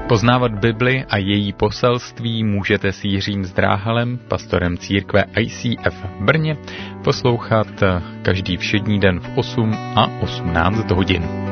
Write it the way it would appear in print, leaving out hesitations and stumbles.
Poznávat Bibli a její poselství můžete s Jiřím Zdráhalem, pastorem církve ICF v Brně, poslouchat každý všední den v 8 a 18 hodin.